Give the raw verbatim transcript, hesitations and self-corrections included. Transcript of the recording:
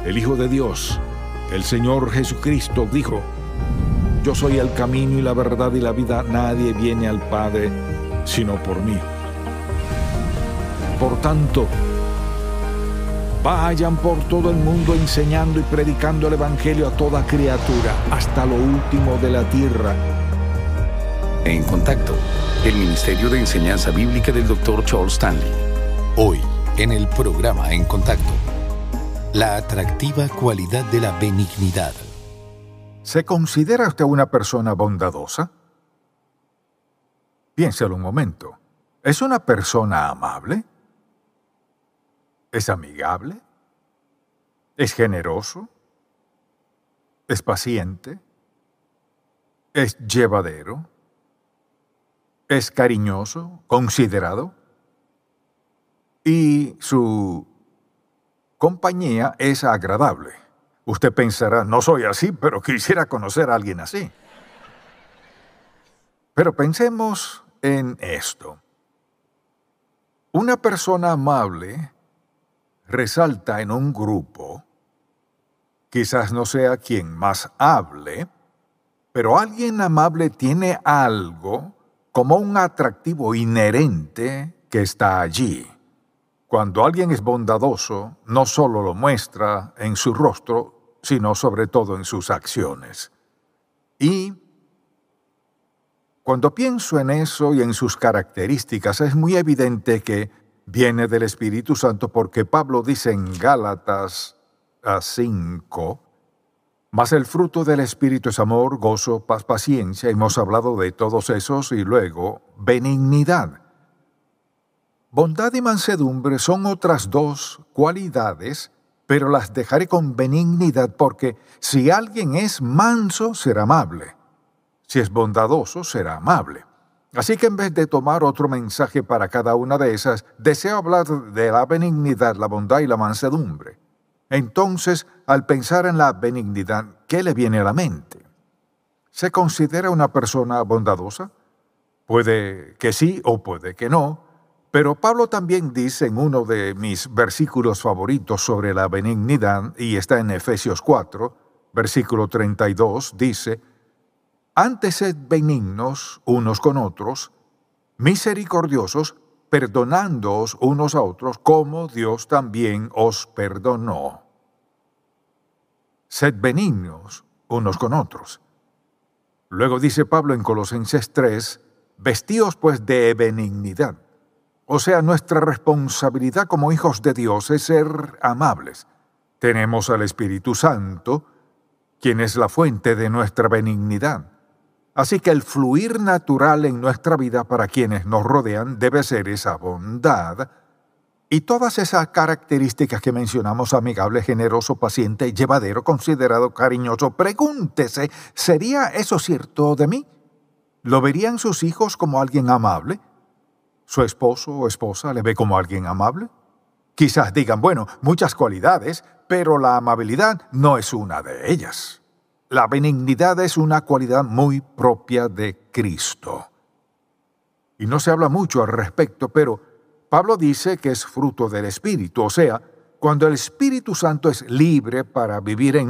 el Hijo de Dios, el Señor Jesucristo, dijo: yo soy el camino y la verdad y la vida. Nadie viene al Padre sino por mí. Por tanto, vayan por todo el mundo enseñando y predicando el Evangelio a toda criatura, hasta lo último de la tierra. En Contacto, el Ministerio de Enseñanza Bíblica del doctor Charles Stanley. Hoy, en el programa En Contacto, la atractiva cualidad de la benignidad. ¿Se considera usted una persona bondadosa? Piénselo un momento. ¿Es una persona amable? ¿Es amigable? ¿Es generoso? ¿Es paciente? ¿Es llevadero? ¿Es cariñoso? ¿Considerado? Y su compañía es agradable. Usted pensará: no soy así, pero quisiera conocer a alguien así. Pero pensemos en esto. Una persona amable resalta en un grupo. Quizás no sea quien más hable, pero alguien amable tiene algo como un atractivo inherente que está allí. Cuando alguien es bondadoso, no solo lo muestra en su rostro, sino sobre todo en sus acciones. Y cuando pienso en eso y en sus características, es muy evidente que viene del Espíritu Santo, porque Pablo dice en Gálatas cinco, mas el fruto del Espíritu es amor, gozo, paz, paciencia. Hemos hablado de todos esos. Y luego, benignidad. Bondad y mansedumbre son otras dos cualidades, pero las dejaré con benignidad, porque si alguien es manso, será amable. Si es bondadoso, será amable. Así que en vez de tomar otro mensaje para cada una de esas, deseo hablar de la benignidad, la bondad y la mansedumbre. Entonces, al pensar en la benignidad, ¿qué le viene a la mente? ¿Se considera una persona bondadosa? Puede que sí o puede que no. Pero Pablo también dice en uno de mis versículos favoritos sobre la benignidad, y está en Efesios cuatro, versículo treinta y dos, dice: antes sed benignos unos con otros, misericordiosos, perdonándoos unos a otros, como Dios también os perdonó. Sed benignos unos con otros. Luego dice Pablo en Colosenses tres, vestíos pues de benignidad. O sea, nuestra responsabilidad como hijos de Dios es ser amables. Tenemos al Espíritu Santo, quien es la fuente de nuestra benignidad. Así que el fluir natural en nuestra vida para quienes nos rodean debe ser esa bondad y todas esas características que mencionamos: amigable, generoso, paciente, llevadero, considerado, cariñoso. Pregúntese, ¿sería eso cierto de mí? ¿Lo verían sus hijos como alguien amable? ¿Su esposo o esposa le ve como alguien amable? Quizás digan: bueno, muchas cualidades, pero la amabilidad no es una de ellas. La benignidad es una cualidad muy propia de Cristo. Y no se habla mucho al respecto, pero Pablo dice que es fruto del Espíritu. O sea, cuando el Espíritu Santo es libre para vivir en